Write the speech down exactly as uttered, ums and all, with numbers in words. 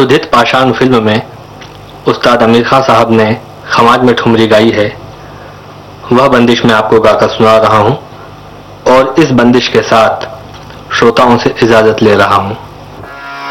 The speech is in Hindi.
सुधित पाषाण फिल्म में उस्ताद आमिर खान साहब ने खमाज में ठुमरी गाई है, वह बंदिश मैं आपको गाकर सुना रहा हूं और इस बंदिश के साथ श्रोताओं से इजाजत ले रहा हूं।